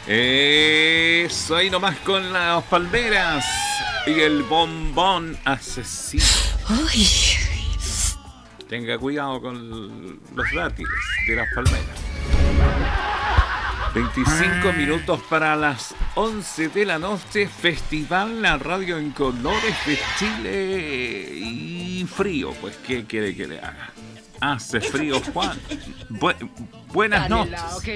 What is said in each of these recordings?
Eso ahí nomás con las palmeras y el bombón asesino. Ay, Tenga cuidado con los dátiles de las palmeras. 25 minutos para las 11 de la noche. Festival La Radio en Colores de Chile. Y frío, pues, ¿qué quiere que le haga? Hace frío, Juan. Buenas noches.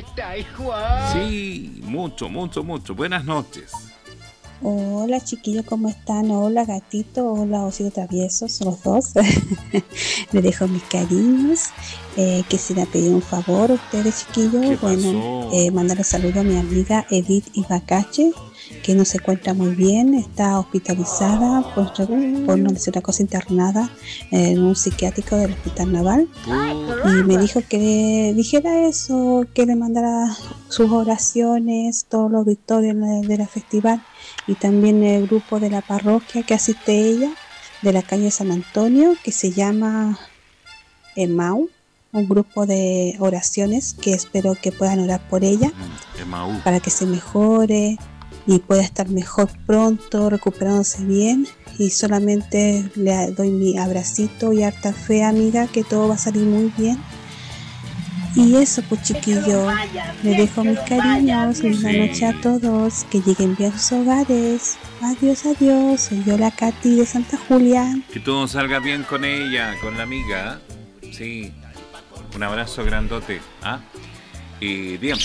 Sí, mucho, mucho, mucho. Buenas noches. Hola chiquillos, ¿cómo están? Hola gatito, hola osito travieso, son los dos. Les dejo mis cariños. Quisiera pedir un favor a ustedes chiquillos. Bueno, mandarle saludo a mi amiga Edith Ibacache, que no se encuentra muy bien, está hospitalizada por no decir una cosa, internada en un psiquiátrico del Hospital Naval. Y me dijo que le dijera eso, que le mandara sus oraciones, todos los victorios de la festival, y también el grupo de la parroquia que asiste ella, de la calle San Antonio, que se llama EMAU, un grupo de oraciones que espero que puedan orar por ella, para que se mejore y pueda estar mejor pronto, recuperándose bien. Y solamente le doy mi abracito y harta fe, amiga, que todo va a salir muy bien. Y eso, pues chiquillos, les dejo mis cariños. Linda noche a todos, que lleguen bien a sus hogares. Adiós, adiós. Soy yo, la Katy de Santa Julia. Que todo salga bien con ella, con la amiga. Sí, un abrazo grandote. Y bien.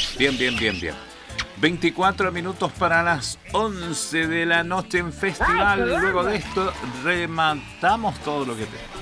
24 minutos para las 11 de la noche en festival. Luego de esto rematamos todo lo que tenemos.